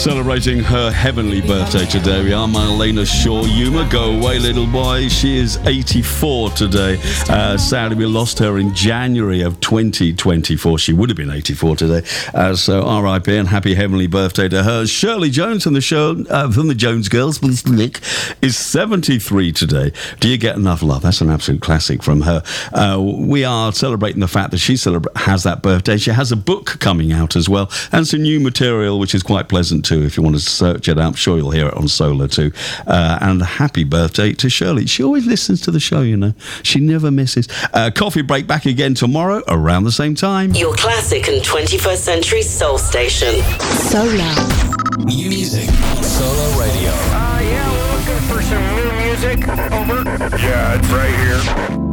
Celebrating her heavenly birthday today, we are Marlena Shaw-Yuma. Go away, little boy. She is 84 today. Sadly, we lost her in January of 2024. She would have been 84 today. So R.I.P. and happy heavenly birthday to her. Shirley Jones from the show, from the Jones Girls, is 73 today. Do you get enough love? That's an absolute classic from her. We are celebrating the fact that she has that birthday. She has a book coming out as well, and some new material, which is quite pleasant too. If you want to search it out, I'm sure you'll hear it on Solar too. And happy birthday to Shirley. She always listens to the show, you know. She never misses. Coffee break back again tomorrow around the same time. Your classic and 21st century soul station. Solar. New music on Solar Radio. Yeah, we're looking for some new music. Over. Yeah, it's right here.